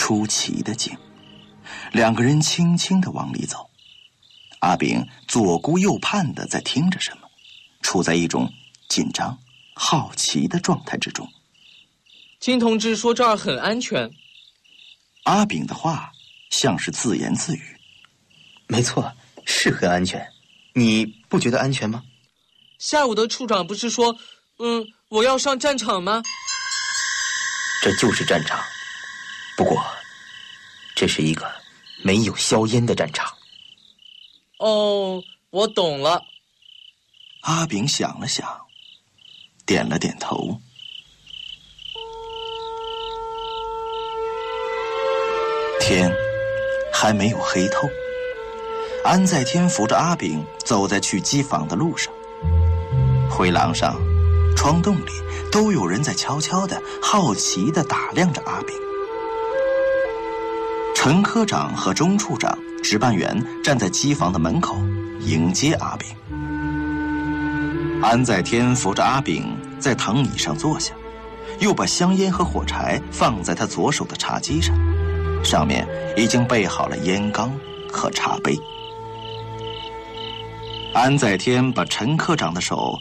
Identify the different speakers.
Speaker 1: 出奇的静。两个人轻轻地往里走，阿炳左顾右盼地在听着什么，处在一种紧张、好奇的状态之中。
Speaker 2: 金同志说这儿很安全。
Speaker 1: 阿炳的话像是自言自语。
Speaker 3: 没错，是很安全。你不觉得安全吗？
Speaker 2: 下午的处长不是说，我要上战场吗？
Speaker 3: 这就是战场，不过，这是一个没有硝烟的战场。
Speaker 2: 哦，我懂了。
Speaker 1: 阿炳想了想，点了点头。天还没有黑透，安在天扶着阿炳走在去机房的路上。回廊上、窗洞里都有人在悄悄地、好奇地打量着阿炳。陈科长和钟处长、值班员站在机房的门口迎接阿炳。安在天扶着阿炳在藤椅上坐下，又把香烟和火柴放在他左手的茶几上，上面已经备好了烟缸和茶杯。安在天把陈科长的手